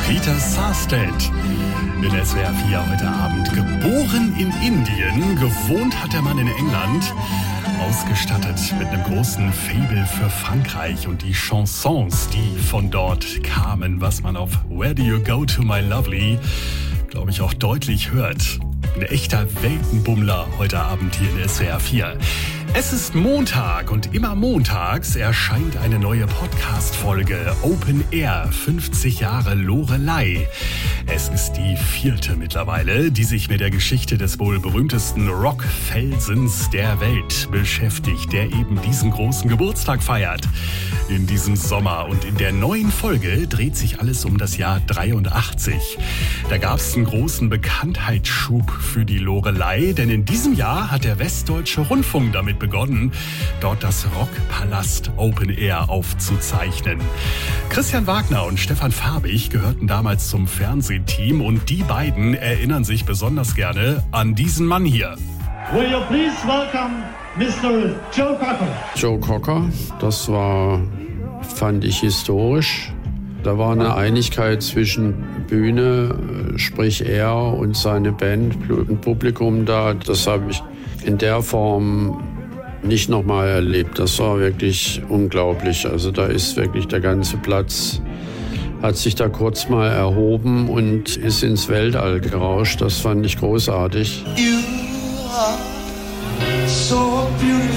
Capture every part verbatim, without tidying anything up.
Peter Sarstedt. In S W R vier heute Abend. Geboren in Indien, gewohnt hat der Mann in England. Ausgestattet mit einem großen Faible für Frankreich und die Chansons, die von dort kamen, was man auf Where Do You Go To My Lovely, glaube ich, auch deutlich hört. Ein echter Weltenbummler heute Abend hier in S W R vier. Es ist Montag und immer montags erscheint eine neue Podcast-Folge Open Air, fünfzig Jahre Loreley. Es ist die vierte mittlerweile, die sich mit der Geschichte des wohl berühmtesten Rockfelsens der Welt beschäftigt, der eben diesen großen Geburtstag feiert in diesem Sommer. Und in der neuen Folge dreht sich alles um das Jahr dreiundachtzig. Da gab es einen großen Bekanntheitsschub für die Loreley, denn in diesem Jahr hat der Westdeutsche Rundfunk damit begonnen, dort das Rockpalast Open Air aufzuzeichnen. Christian Wagner und Stefan Farbig gehörten damals zum Fernsehteam und die beiden erinnern sich besonders gerne an diesen Mann hier. Will you please welcome Mister Joe Cocker? Joe Cocker, das war, fand ich, historisch. Da war eine Einigkeit zwischen Bühne, sprich er und seine Band und Publikum da. Das habe ich in der Form nicht nochmal erlebt. Das war wirklich unglaublich. Also da ist wirklich der ganze Platz, hat sich da kurz mal erhoben und ist ins Weltall gerauscht. Das fand ich großartig. You are so beautiful.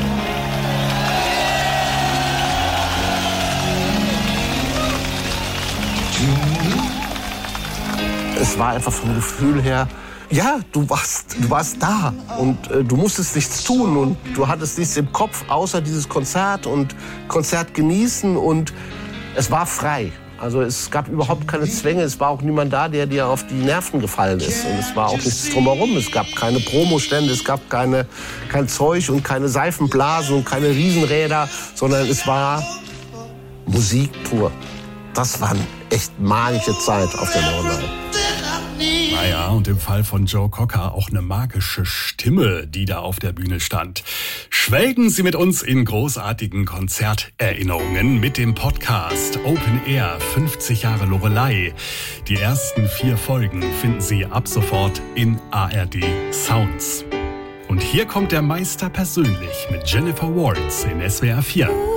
Es war einfach vom Gefühl her, ja, du warst, du warst da und äh, du musstest nichts tun und du hattest nichts im Kopf, außer dieses Konzert und Konzert genießen und es war frei. Also es gab überhaupt keine Zwänge, es war auch niemand da, der dir auf die Nerven gefallen ist und es war auch nichts drumherum. Es gab keine Promostände, es gab keine, kein Zeug und keine Seifenblasen und keine Riesenräder, sondern es war Musik pur. Das war eine echt magische Zeit auf der Loreley. Naja, und im Fall von Joe Cocker auch eine magische Stimme, die da auf der Bühne stand. Schwelgen Sie mit uns in großartigen Konzerterinnerungen mit dem Podcast Open Air, fünfzig Jahre Loreley. Die ersten vier Folgen finden Sie ab sofort in A R D Sounds. Und hier kommt der Meister persönlich mit Jennifer Warnes in S W R vier.